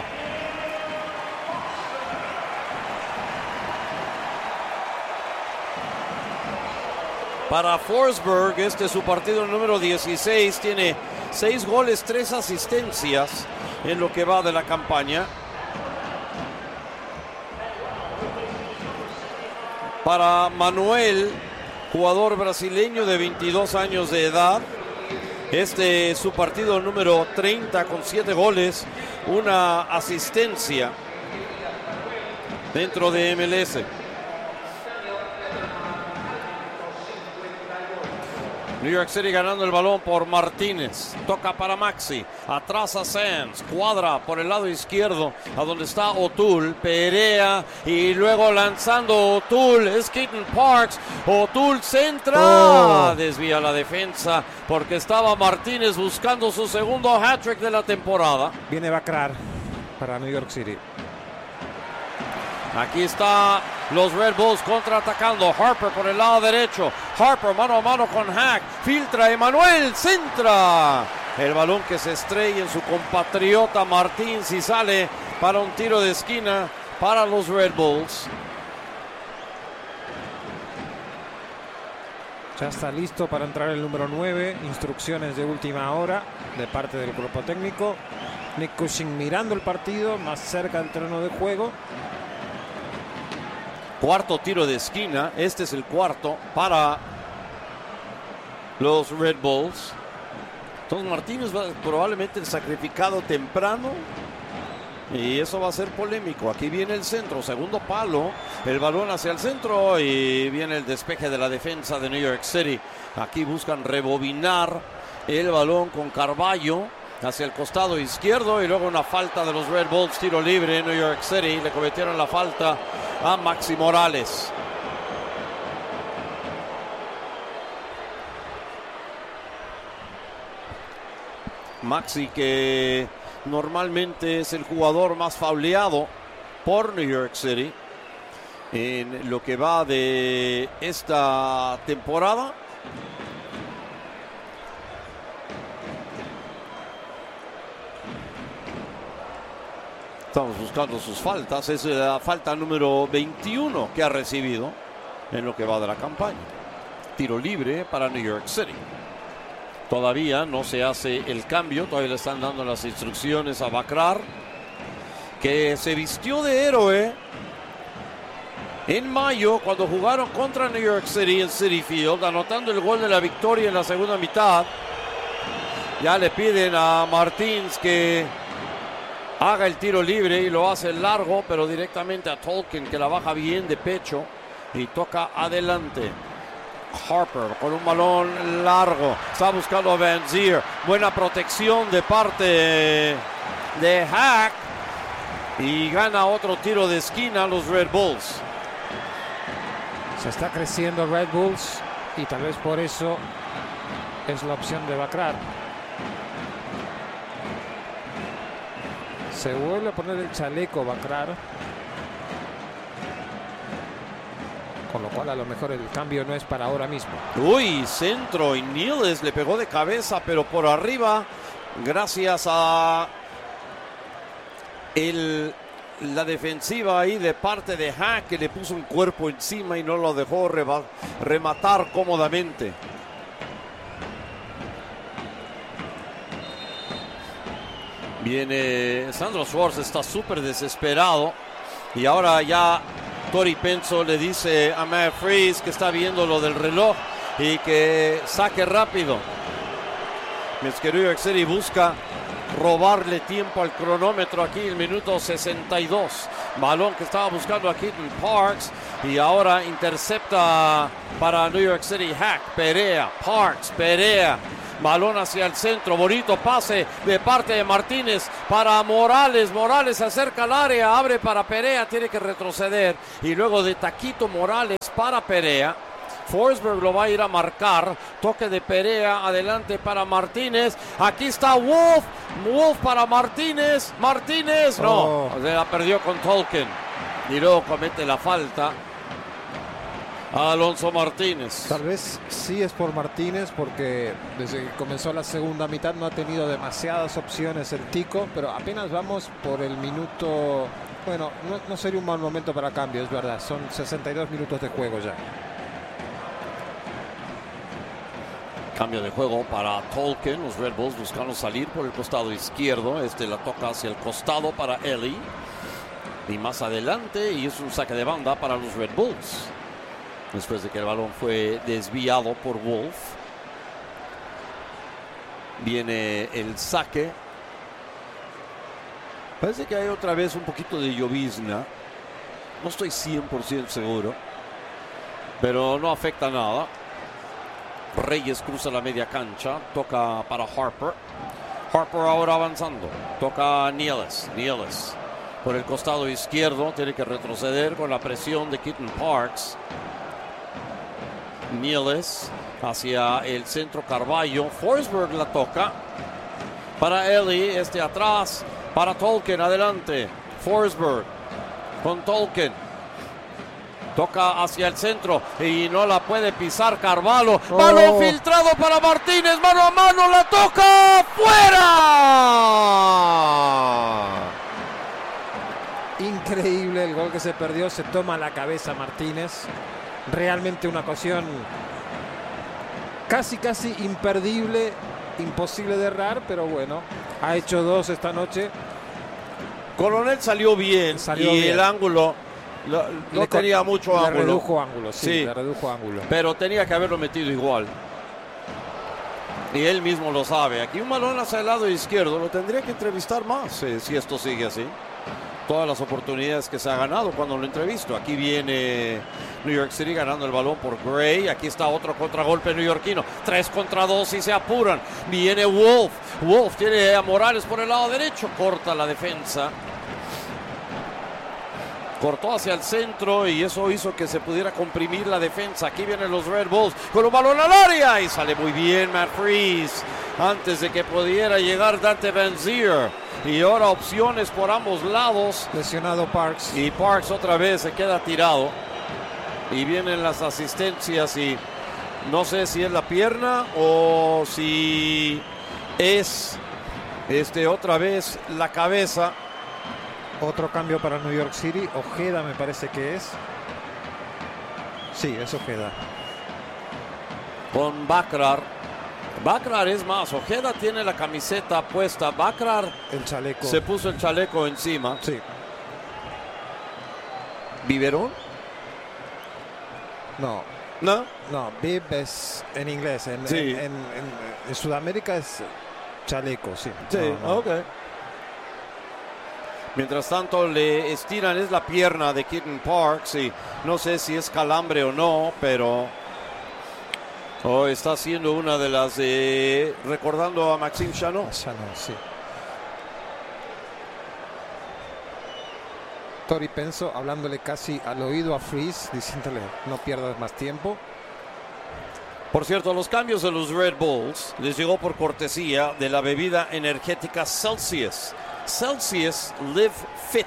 Para Forsberg, este es su partido número 16. Tiene 6 goles, 3 asistencias en lo que va de la campaña. Para Manuel, jugador brasileño de 22 años de edad. Este es su partido número 30 con 7 goles, una asistencia dentro de MLS. New York City ganando el balón por Martínez. Toca para Maxi. Atrás a Sands. Cuadra por el lado izquierdo a donde está O'Toole. Perea y luego lanzando O'Toole. Es Keaton Parks. O'Toole centra. Desvía la defensa porque estaba Martínez buscando su segundo hat-trick de la temporada. Viene Bakrar para New York City. Aquí está los Red Bulls contraatacando. Harper por el lado derecho. Harper mano a mano con Hack. Filtra Emanuel. Centra. El balón que se estrella en su compatriota Martins y sale para un tiro de esquina para los Red Bulls. Ya está listo para entrar el número 9. Instrucciones de última hora de parte del cuerpo técnico. Nick Cushing mirando el partido más cerca del terreno de juego. Cuarto tiro de esquina. Este es el cuarto para los Red Bulls. Entonces Martínez va probablemente el sacrificado temprano. Y eso va a ser polémico. Aquí viene el centro, segundo palo. El balón hacia el centro y viene el despeje de la defensa de New York City. Aquí buscan rebobinar el balón con Carvalho hacia el costado izquierdo y luego una falta de los Red Bulls, tiro libre en New York City. Le cometieron la falta a Maxi Morales. Maxi, que normalmente es el jugador más fauleado por New York City en lo que va de esta temporada. Estamos buscando sus faltas. Es la falta número 21 que ha recibido en lo que va de la campaña. Tiro libre para New York City. Todavía no se hace el cambio. Todavía le están dando las instrucciones a Bakrar, que se vistió de héroe en mayo cuando jugaron contra New York City en Citi Field, anotando el gol de la victoria en la segunda mitad. Ya le piden a Martins que haga el tiro libre y lo hace largo, pero directamente a Tolkien, que la baja bien de pecho y toca adelante. Harper con un balón largo, está buscando a Van Zier. Buena protección de parte de Hack y gana otro tiro de esquina los Red Bulls. Se está creciendo Red Bulls y tal vez por eso es la opción de Bakrar. Se vuelve a poner el chaleco Bakrar, con lo cual a lo mejor el cambio no es para ahora mismo. Uy, centro y Niles le pegó de cabeza, pero por arriba, gracias a la defensiva ahí de parte de Hack, que le puso un cuerpo encima y no lo dejó rematar cómodamente. Viene Sandro Schwartz, está súper desesperado. Y ahora ya Tori Penso le dice a Matt Freese que está viendo lo del reloj y que saque rápido. Mientras que New York City busca robarle tiempo al cronómetro aquí, el minuto 62. Balón que estaba buscando a Keaton Parks y ahora intercepta para New York City Hack. Perea, Parks, Perea. Balón hacia el centro, bonito pase de parte de Martínez para Morales. Morales se acerca al área, abre para Perea, tiene que retroceder. Y luego de taquito Morales para Perea. Forsberg lo va a ir a marcar. Toque de Perea, adelante para Martínez. Aquí está Wolf. Wolf para Martínez. Martínez, no, se la perdió con Tolkien. Y luego comete la falta Alonso Martínez. Tal vez sí es por Martínez, porque desde que comenzó la segunda mitad no ha tenido demasiadas opciones el Tico, pero apenas vamos por el minuto. Bueno, no sería un mal momento para cambio, es verdad. Son 62 minutos de juego ya. Cambio de juego para Tolkien. Los Red Bulls buscando salir por el costado izquierdo. La toca hacia el costado para Ellie. Y más adelante, y es un saque de banda para los Red Bulls. Después de que el balón fue desviado por Wolf. Viene el saque. Parece que hay otra vez un poquito de llovizna. No estoy 100% seguro. Pero no afecta nada. Reyes cruza la media cancha. Toca para Harper. Harper ahora avanzando. Toca Nieles. Nieles por el costado izquierdo. Tiene que retroceder con la presión de Keaton Parks. Nieles hacia el centro Carvalho. Forsberg la toca para Ellie. Atrás para Tolkien. Adelante. Forsberg con Tolkien. Toca hacia el centro y no la puede pisar Carvalho. Balón filtrado para Martínez. Mano a mano, la toca. ¡Fuera! Increíble el gol que se perdió. Se toma la cabeza Martínez. Realmente una ocasión casi imperdible. Imposible de errar, pero bueno. Ha hecho dos esta noche. Coronel salió bien. El ángulo... No tenía mucho ángulo. Le redujo ángulo, sí, le redujo ángulo. Pero tenía que haberlo metido igual. Y él mismo lo sabe. Aquí un balón hacia el lado izquierdo. Lo tendría que entrevistar más si esto sigue así. Todas las oportunidades que se ha ganado cuando lo entrevisto. Aquí viene New York City ganando el balón por Gray. Aquí está otro contragolpe neoyorquino. 3 contra 2 y se apuran. Viene Wolf. Wolf tiene a Morales por el lado derecho. Corta la defensa. Cortó hacia el centro y eso hizo que se pudiera comprimir la defensa. Aquí vienen los Red Bulls con un balón al área y sale muy bien Matt Freese antes de que pudiera llegar Dante Van Zier. Y ahora opciones por ambos lados. Lesionado Parks. Y Parks otra vez se queda tirado. Y vienen las asistencias y no sé si es la pierna o si es otra vez la cabeza. Otro cambio para New York City. Ojeda me parece que es. Sí, es Ojeda. Con Bakrar. Bakrar es más. Ojeda tiene la camiseta puesta. Bakrar el chaleco. Se puso el chaleco encima. Sí. ¿Biberón? No. ¿No? No, bib es en inglés. En Sudamérica es chaleco, sí. Sí, ok. Mientras tanto le estiran es la pierna de Keaton Parks y no sé si es calambre o no, pero está haciendo una de las recordando a Maxime Chanot. Chanot, sí. Tori Penso hablándole casi al oído a Freese, diciéndole no pierdas más tiempo. Por cierto, los cambios de los Red Bulls les llegó por cortesía de la bebida energética Celsius. Celsius Live Fit.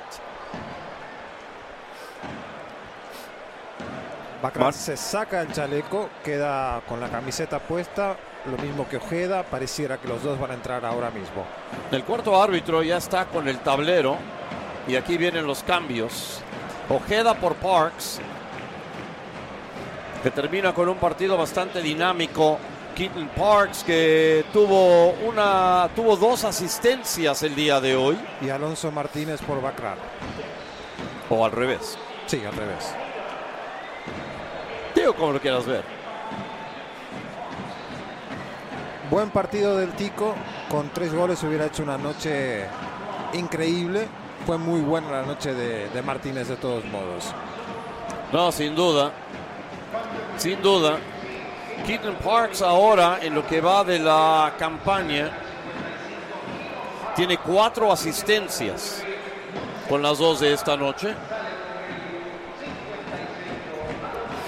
Bakrar se saca el chaleco, queda con la camiseta puesta, lo mismo que Ojeda. Pareciera que los dos van a entrar ahora mismo. El cuarto árbitro ya está con el tablero y aquí vienen los cambios. Ojeda por Parks, que termina con un partido bastante dinámico. Keaton Parks, que tuvo 2 asistencias el día de hoy. Y Alonso Martínez por Bakrar. O al revés. Sí, al revés. Digo como lo quieras ver. Buen partido del Tico. Con 3 goles hubiera hecho una noche increíble. Fue muy buena la noche de Martínez de todos modos. No, sin duda. Sin duda. Keaton Parks ahora, en lo que va de la campaña, tiene 4 asistencias con las 2 de esta noche.